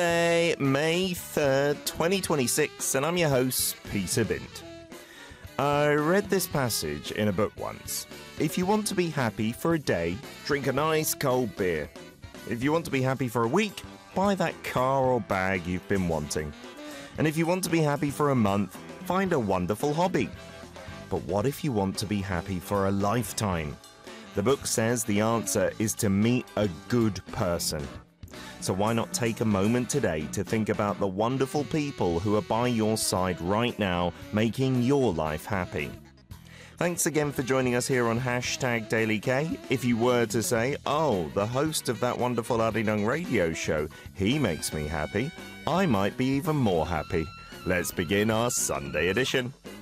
May 3rd, 2026, and I'm your host, Peter Bint. I read this passage in a book once. If you want to be happy for a day, drink a nice cold beer. If you want to be happy for a week, buy that car or bag you've been wanting. And if you want to be happy for a month, find a wonderful hobby. But what if you want to be happy for a lifetime? The book says the answer is to meet a good person. So why not take a moment today to think about the wonderful people who are by your side right now, making your life happy. Thanks again for joining us here on #DailyK. If you were to say, oh, the host of that wonderful Arirang radio show, he makes me happy, I might be even more happy. Let's begin our Sunday edition.